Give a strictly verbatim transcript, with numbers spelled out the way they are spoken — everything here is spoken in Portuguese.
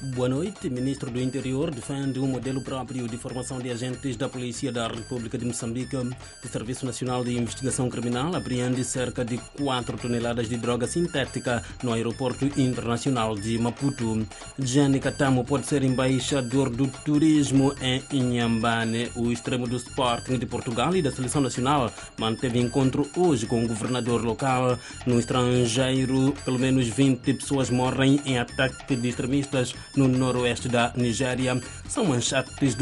Boa noite. Ministro do Interior defende um modelo próprio de formação de agentes da Polícia da República de Moçambique. O Serviço Nacional de Investigação Criminal apreende cerca de quatro toneladas de droga sintética no Aeroporto Internacional de Maputo. Gianni Catamo pode ser embaixador do turismo em Inhambane. O extremo do Sporting de Portugal e da Seleção Nacional manteve encontro hoje com o governador local. No estrangeiro, pelo menos vinte pessoas morrem em ataque de extremistas no noroeste da Nigéria. São manchetes do